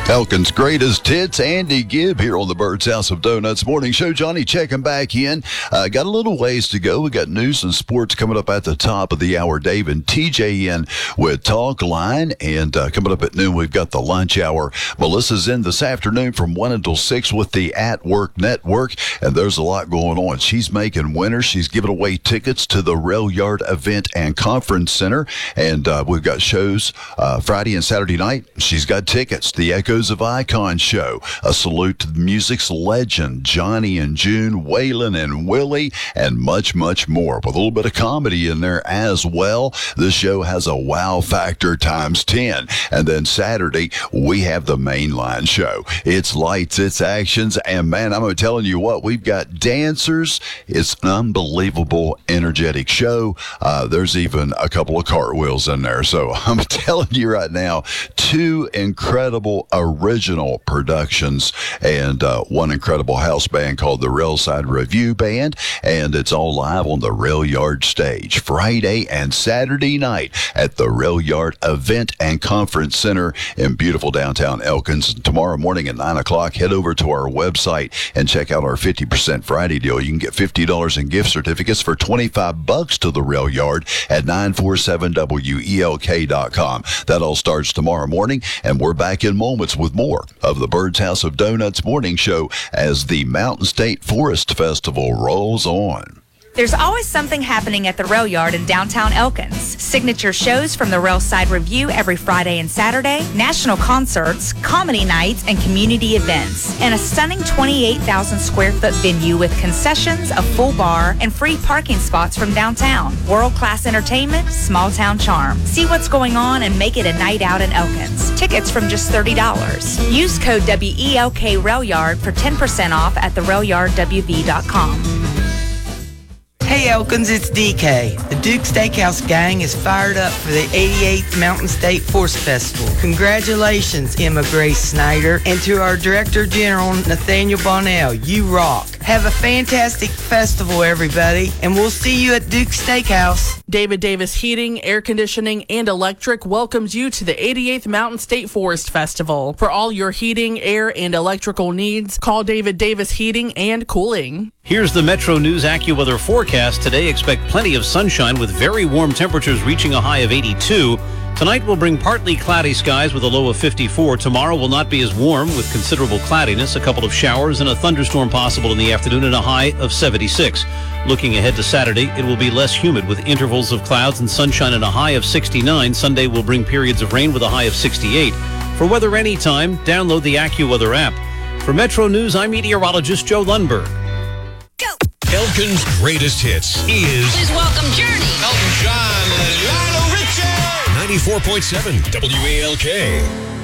Elkin's greatest hits, Andy Gibb here on the Bird's House of Donuts Morning Show. Johnny checking back in. Got a little ways to go. We got news and sports coming up at the top of the hour. Dave and TJ in with Talk Line. And coming up at noon, we've got the lunch hour. Melissa's in this afternoon from 1 until 6 with the At Work Network. And there's a lot going on. She's making winners. She's giving away tickets to the Rail Yard Event and Conference Center. And we've got shows Friday and Saturday night. She's got tickets. The Echoes of Icon show. A salute to the music's legend, Johnny and June, Waylon and Willie, and much, much more. With a little bit of comedy in there as well. This show has a wow factor times 10. And then Saturday, we have the Mainline show. It's lights, it's actions, and man, I'm telling you what, we've got dancers. It's an unbelievable, energetic show. There's even a couple of cartwheels in there. So I'm telling you right now, two incredible original productions and one incredible house band called the Railside Review Band, and it's all live on the Rail Yard stage Friday and Saturday night at the Rail Yard Event and Conference Center in beautiful downtown Elkins. Tomorrow morning at 9 o'clock, head over to our website and check out our 50% Friday deal. You can get $50 in gift certificates for $25 to the Rail Yard at 947WELK.com. That all starts tomorrow morning, and we're back in moments with more of the Bird's House of Donuts Morning Show as the Mountain State Forest Festival rolls on. There's always something happening at the Rail Yard in downtown Elkins. Signature shows from the Railside Review every Friday and Saturday, national concerts, comedy nights, and community events. And a stunning 28,000 square foot venue with concessions, a full bar, and free parking spots from downtown. World-class entertainment, small town charm. See what's going on and make it a night out in Elkins. Tickets from just $30. Use code WELK Rail Yard for 10% off at therailyardwv.com. Hey Elkins, it's DK. The Duke Steakhouse gang is fired up for the 88th Mountain State Forest Festival. Congratulations, Emma Grace Snyder, and to our Director General, Nathaniel Bonnell. You rock. Have a fantastic festival, everybody, and we'll see you at Duke Steakhouse. David Davis Heating, Air Conditioning, and Electric welcomes you to the 88th Mountain State Forest Festival. For all your heating, air, and electrical needs, call David Davis Heating and Cooling. Here's the Metro News AccuWeather forecast. Today, expect plenty of sunshine with very warm temperatures reaching a high of 82. Tonight will bring partly cloudy skies with a low of 54. Tomorrow will not be as warm with considerable cloudiness, a couple of showers, and a thunderstorm possible in the afternoon and a high of 76. Looking ahead to Saturday, it will be less humid with intervals of clouds and sunshine and a high of 69. Sunday will bring periods of rain with a high of 68. For weather anytime, download the AccuWeather app. For Metro News, I'm meteorologist Joe Lundberg. Elkin's greatest hits is... Please welcome Journey. Elton John and Lionel Richie. 94.7 WALK.